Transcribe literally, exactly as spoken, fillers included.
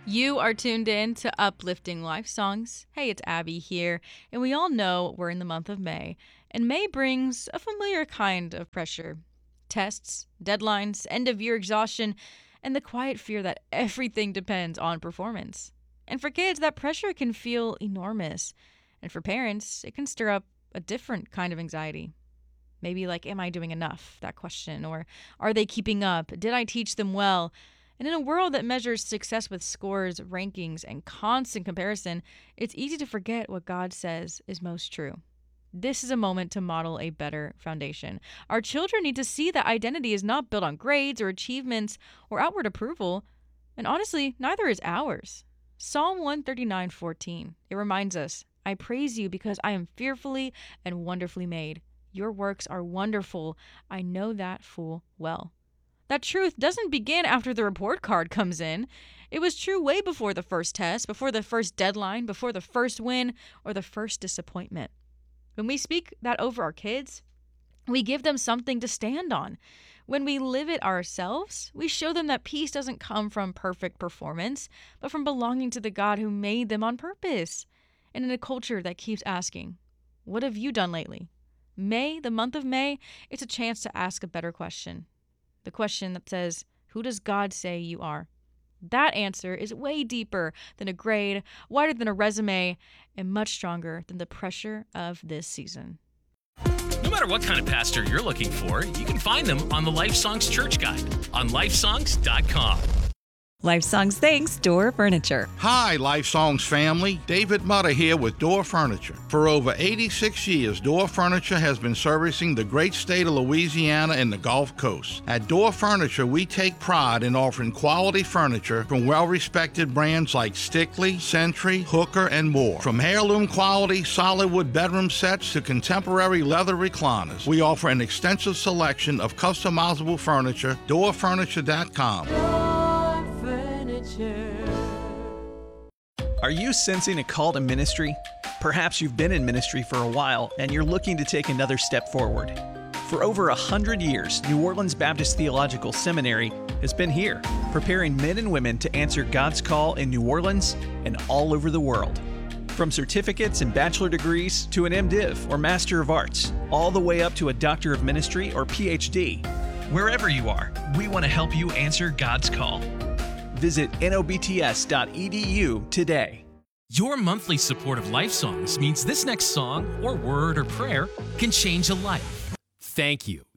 You are tuned in to Uplifting Life Songs. Hey, it's Abby here, and we all know we're in the month of May, and May brings a familiar kind of pressure. Tests, deadlines, end-of-year exhaustion, and the quiet fear that everything depends on performance. And for kids, that pressure can feel enormous. And for parents, it can stir up a different kind of anxiety. Maybe like, am I doing enough? That question. Or are they keeping up? Did I teach them well? And in a world that measures success with scores, rankings, and constant comparison, it's easy to forget what God says is most true. This is a moment to model a better foundation. Our children need to see that identity is not built on grades or achievements or outward approval, and honestly, neither is ours. Psalm one thirty-nine fourteen. It reminds us, I praise you because I am fearfully and wonderfully made. Your works are wonderful. I know that full well. That truth doesn't begin after the report card comes in. It was true way before the first test, before the first deadline, before the first win, or the first disappointment. When we speak that over our kids, we give them something to stand on. When we live it ourselves, we show them that peace doesn't come from perfect performance, but from belonging to the God who made them on purpose. And in a culture that keeps asking, what have you done lately? May, the month of May, it's a chance to ask a better question. The question that says, who does God say you are? That answer is way deeper than a grade, wider than a resume, and much stronger than the pressure of this season. No matter what kind of pastor you're looking for, you can find them on the Life Songs Church Guide on life songs dot com. Life Songs thanks Door Furniture. Hi, Life Songs family. David Mutter here with Door Furniture. For over eighty-six years, Door Furniture has been servicing the great state of Louisiana and the Gulf Coast. At Door Furniture, we take pride in offering quality furniture from well-respected brands like Stickley, Century, Hooker, and more. From heirloom quality solid wood bedroom sets to contemporary leather recliners, we offer an extensive selection of customizable furniture. door furniture dot com. Are you sensing a call to ministry? Perhaps you've been in ministry for a while and you're looking to take another step forward. For over a hundred years, New Orleans Baptist Theological Seminary has been here, preparing men and women to answer God's call in New Orleans and all over the world. From certificates and bachelor degrees to an MDiv or Master of Arts, all the way up to a Doctor of Ministry or P H D. Wherever you are, we want to help you answer God's call. Visit N O B T S dot E D U today. Your monthly support of Life Songs means this next song or word or prayer can change a life. Thank you.